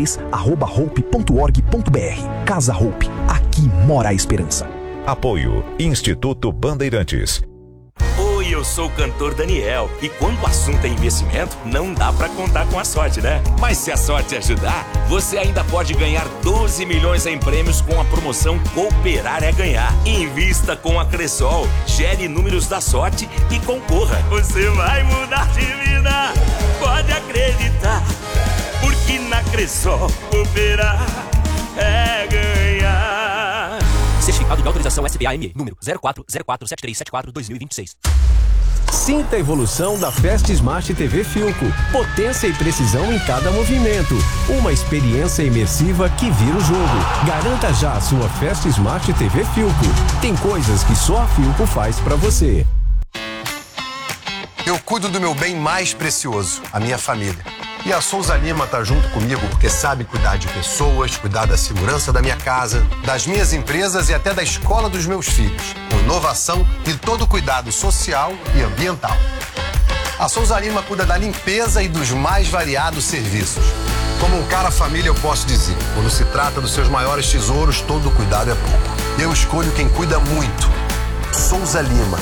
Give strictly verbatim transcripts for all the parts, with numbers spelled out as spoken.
três arroba hope ponto org ponto br. Casa Hope, aqui mora a esperança. Apoio Instituto Bandeirantes. Oi, eu sou o cantor Daniel e quando o assunto é investimento, não dá pra contar com a sorte, né? Mas se a sorte ajudar, você ainda pode ganhar doze milhões em prêmios com a promoção Cooperar é Ganhar. Invista com a Cressol, gere números da sorte e concorra. Você vai mudar de vida, pode acreditar, porque na Cressol cooperar é ganhar. Certificado de autorização S B A M E, número zero quatro zero quatro sete três sete quatro barra dois mil e vinte e seis. Sinta a evolução da Fast Smart T V Philco. Potência e precisão em cada movimento. Uma experiência imersiva que vira o jogo. Garanta já a sua Fast Smart T V Philco. Tem coisas que só a Philco faz pra você. Eu cuido do meu bem mais precioso, a minha família. E a Souza Lima tá junto comigo porque sabe cuidar de pessoas, cuidar da segurança da minha casa, das minhas empresas e até da escola dos meus filhos. Com inovação e todo cuidado social e ambiental. A Souza Lima cuida da limpeza e dos mais variados serviços. Como um cara família eu posso dizer, quando se trata dos seus maiores tesouros, todo cuidado é pouco. Eu escolho quem cuida muito. Souza Lima.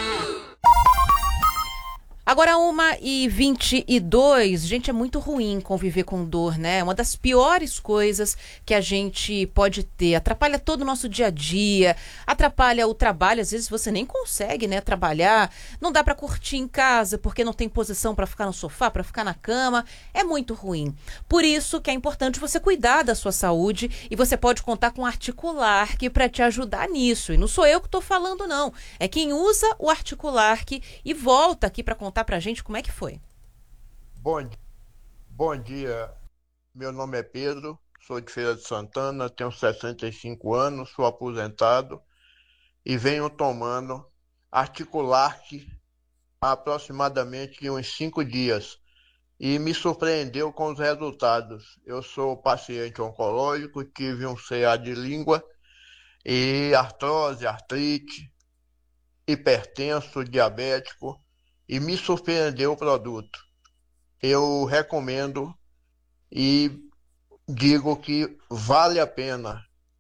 Agora, uma e vinte e dois, gente, é muito ruim conviver com dor, né? É uma das piores coisas que a gente pode ter. Atrapalha todo o nosso dia a dia, atrapalha o trabalho. Às vezes você nem consegue, né, trabalhar. Não dá para curtir em casa porque não tem posição para ficar no sofá, para ficar na cama. É muito ruim. Por isso que é importante você cuidar da sua saúde e você pode contar com o Articulark para te ajudar nisso. E não sou eu que estou falando, não. É quem usa o Articulark e volta aqui para contar pra gente como é que foi. Bom, bom dia, meu nome é Pedro, sou de Feira de Santana, tenho sessenta e cinco anos, sou aposentado e venho tomando Articulark há aproximadamente uns cinco dias e me surpreendeu com os resultados. Eu sou paciente oncológico, tive um C A de língua e artrose, artrite, hipertenso, diabético, e me surpreendeu o produto. Eu recomendo e digo que vale a pena.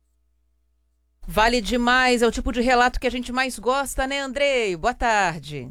Vale demais, é o tipo de relato que a gente mais gosta, né, Andrei? Boa tarde.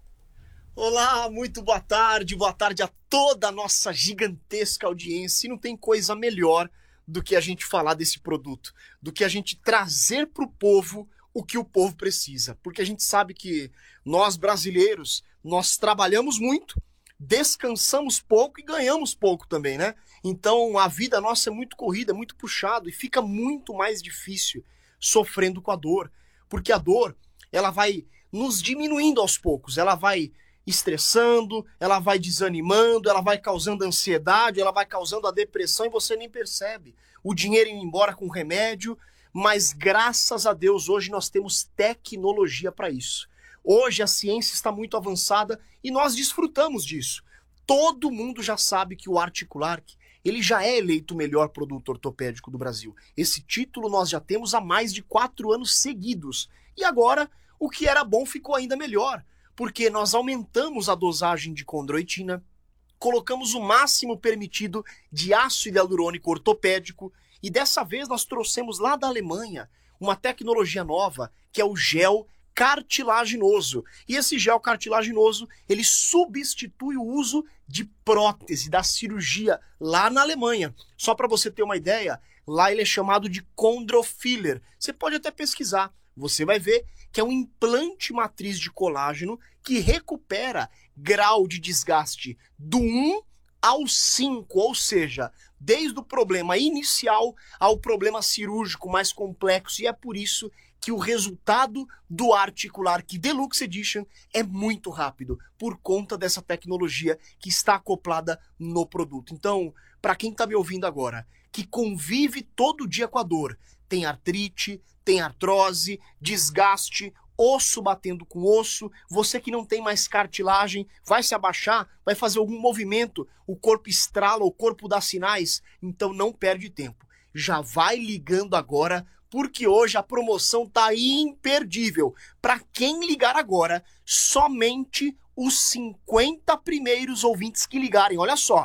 Olá, muito boa tarde, boa tarde a toda a nossa gigantesca audiência. E não tem coisa melhor do que a gente falar desse produto, do que a gente trazer para o povo o que o povo precisa. Porque a gente sabe que nós brasileiros, nós trabalhamos muito, descansamos pouco e ganhamos pouco também, né? Então a vida nossa é muito corrida, é muito puxado e fica muito mais difícil sofrendo com a dor. Porque a dor, ela vai nos diminuindo aos poucos, ela vai estressando, ela vai desanimando, ela vai causando ansiedade, ela vai causando a depressão e você nem percebe. O dinheiro indo embora com remédio, mas graças a Deus hoje nós temos tecnologia para isso. Hoje a ciência está muito avançada e nós desfrutamos disso. Todo mundo já sabe que o Articulark, ele já é eleito o melhor produto ortopédico do Brasil. Esse título nós já temos há mais de quatro anos seguidos. E agora, o que era bom ficou ainda melhor, porque nós aumentamos a dosagem de condroitina, colocamos o máximo permitido de ácido hialurônico ortopédico e dessa vez nós trouxemos lá da Alemanha uma tecnologia nova, que é o gel cartilaginoso. E esse gel cartilaginoso, ele substitui o uso de prótese, da cirurgia lá na Alemanha. Só para você ter uma ideia, lá ele é chamado de chondrofiller. Você pode até pesquisar, você vai ver que é um implante matriz de colágeno que recupera grau de desgaste do um ao cinco, ou seja, desde o problema inicial ao problema cirúrgico mais complexo, e é por isso que o resultado do Articulark Deluxe Edition é muito rápido, por conta dessa tecnologia que está acoplada no produto. Então, para quem está me ouvindo agora, que convive todo dia com a dor, tem artrite, tem artrose, desgaste, osso batendo com osso, você que não tem mais cartilagem, vai se abaixar, vai fazer algum movimento, o corpo estrala, o corpo dá sinais, então não perde tempo. Já vai ligando agora, porque hoje a promoção tá imperdível. Para quem ligar agora, somente os cinquenta primeiros ouvintes que ligarem, olha só,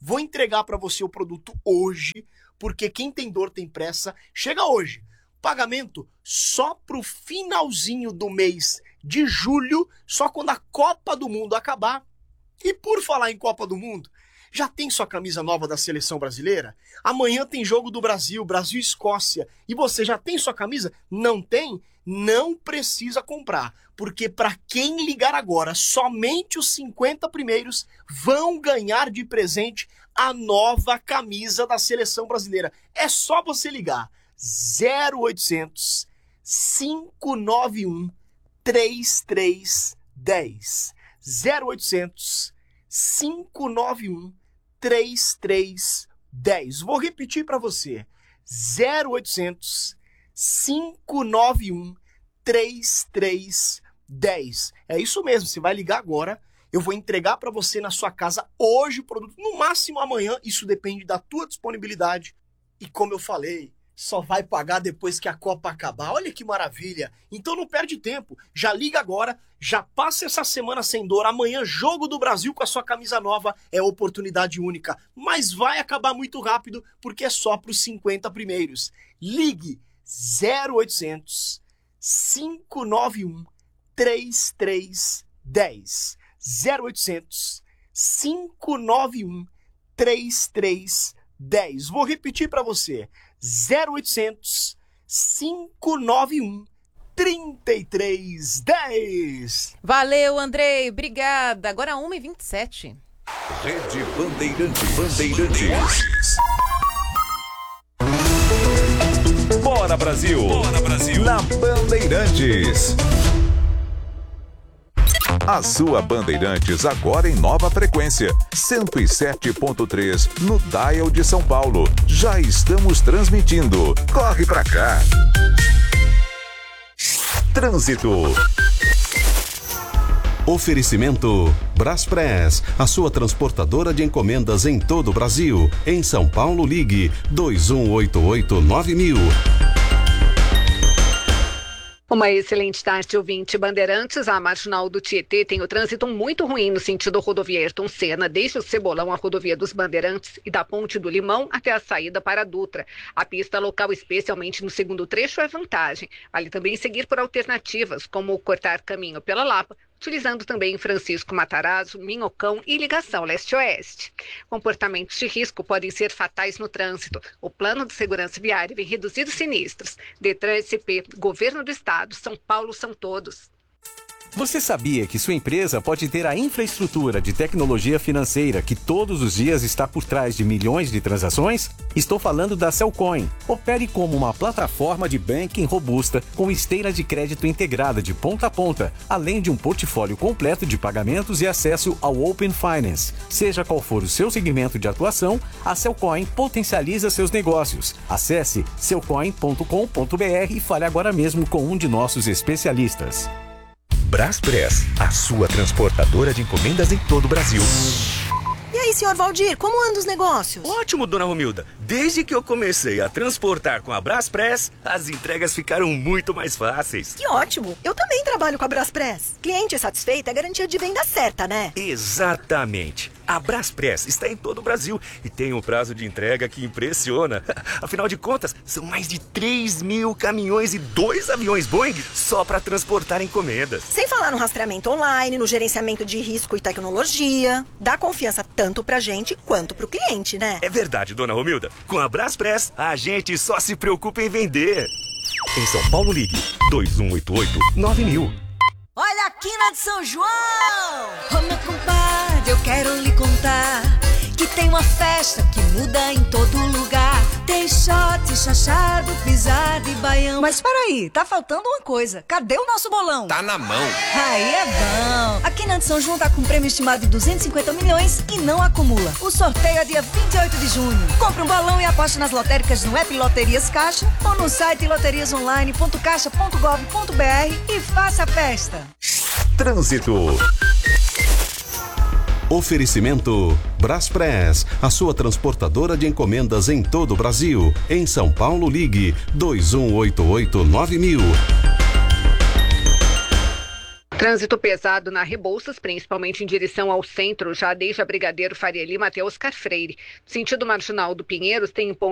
Vou entregar para você o produto hoje, porque quem tem dor tem pressa. Chega hoje. Pagamento só pro finalzinho do mês de julho, só quando a Copa do Mundo acabar. E por falar em Copa do Mundo, já tem sua camisa nova da Seleção Brasileira? Amanhã tem jogo do Brasil, Brasil e Escócia. E você já tem sua camisa? Não tem? Não precisa comprar. Porque para quem ligar agora, somente os cinquenta primeiros vão ganhar de presente a nova camisa da Seleção Brasileira. É só você ligar. zero oitocentos, cinco nove um, três três um zero. zero oitocentos, cinco nove um, três três um zero. Vou repetir para você. zero oitocentos, cinco nove um, três três um zero. É isso mesmo, você vai ligar agora. Eu vou entregar para você na sua casa hoje o produto, no máximo amanhã. Isso depende da tua disponibilidade. E como eu falei, só vai pagar depois que a Copa acabar. Olha que maravilha. Então não perde tempo. Já liga agora, já passa essa semana sem dor. Amanhã, jogo do Brasil com a sua camisa nova. É oportunidade única. Mas vai acabar muito rápido, porque é só para os cinquenta primeiros. Ligue zero oitocentos, cinco nove um, três três um zero. zero oitocentos, cinco nove um, três três um zero. Vou repetir para você. zero oitocentos, cinco nove um, três três um zero. Valeu, Andrei. Obrigada. Agora uma e vinte e sete. Rede Bandeirantes. Bandeirantes. Bora, Brasil! Bora, Brasil! Na Bandeirantes. A sua Bandeirantes agora em nova frequência, cento e sete ponto três no dial de São Paulo. Já estamos transmitindo. Corre pra cá. Trânsito. Oferecimento Braspress, a sua transportadora de encomendas em todo o Brasil. Em São Paulo, ligue dois um oito oito nove mil. Uma excelente tarde, ouvinte Bandeirantes. A Marginal do Tietê tem o trânsito muito ruim no sentido rodovia Ayrton Senna, desde o Cebolão à rodovia dos Bandeirantes e da Ponte do Limão até a saída para a Dutra. A pista local, especialmente no segundo trecho, é vantagem. Vale também seguir por alternativas, como cortar caminho pela Lapa, utilizando também Francisco Matarazzo, Minhocão e ligação leste-oeste. Comportamentos de risco podem ser fatais no trânsito. O plano de segurança viária vem reduzindo sinistros. Detran S P, Governo do Estado, São Paulo são todos. Você sabia que sua empresa pode ter a infraestrutura de tecnologia financeira que todos os dias está por trás de milhões de transações? Estou falando da Cellcoin. Opere como uma plataforma de banking robusta com esteira de crédito integrada de ponta a ponta, além de um portfólio completo de pagamentos e acesso ao Open Finance. Seja qual for o seu segmento de atuação, a Cellcoin potencializa seus negócios. Acesse cellcoin ponto com ponto b r e fale agora mesmo com um de nossos especialistas. Braspress, a sua transportadora de encomendas em todo o Brasil. E aí, senhor Valdir, como andam os negócios? Ótimo, dona Romilda. Desde que eu comecei a transportar com a Braspress, as entregas ficaram muito mais fáceis. Que ótimo! Eu também trabalho com a Braspress. Cliente satisfeito é garantia de venda certa, né? Exatamente. A Braspress está em todo o Brasil e tem um prazo de entrega que impressiona. Afinal de contas, são mais de três mil caminhões e dois aviões Boeing só para transportar encomendas. Sem falar no rastreamento online, no gerenciamento de risco e tecnologia. Dá confiança tanto pra gente quanto pro cliente, né? É verdade, dona Romilda. Com a Braspress, a gente só se preocupa em vender. Em São Paulo, ligue dois um oito oito nove mil. Olha aqui na de São João! Ô meu compadre, eu quero lhe contar que tem uma festa que muda em todo lugar. Tem shot, chachado, pisada e baião. Mas peraí, tá faltando uma coisa. Cadê o nosso bolão? Tá na mão. Aí é bom. Aqui na de São João tá com um prêmio estimado de duzentos e cinquenta milhões e não acumula. O sorteio é dia vinte e oito de junho. Compre um balão e aposte nas lotéricas no app Loterias Caixa ou no site loterias online ponto caixa ponto gov ponto b r e faça a festa. Trânsito. Oferecimento Braspress, a sua transportadora de encomendas em todo o Brasil. Em São Paulo, ligue dois um oito oito nove mil. Trânsito pesado na Rebouças, principalmente em direção ao centro, já desde a Brigadeiro Faria Lima até Oscar Freire. Sentido Marginal do Pinheiros tem